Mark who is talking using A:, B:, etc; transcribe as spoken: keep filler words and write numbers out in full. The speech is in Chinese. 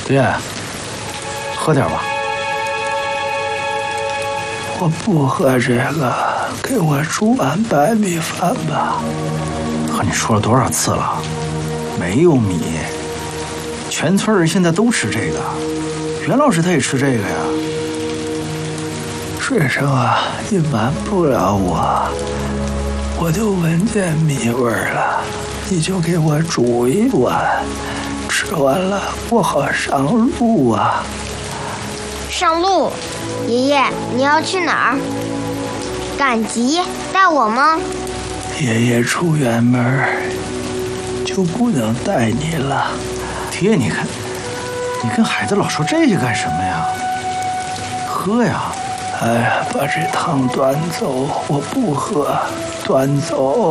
A: 爹，喝点吧。
B: 我不喝这个，给我煮碗白米饭吧。
A: 和你说了多少次了，没有米。全村人现在都吃这个，袁老师他也吃这个呀。
B: 水生啊，隐瞒不了我，我就闻见米味儿了，你就给我煮一碗，吃完了我好上路啊。
C: 上路？爷爷，你要去哪儿？赶集带我吗？
B: 爷爷出远门就不能带你了。
A: 爹，你看，你跟孩子老说这些干什么呀？喝呀！
B: 哎呀，把这汤端走，我不喝，端走。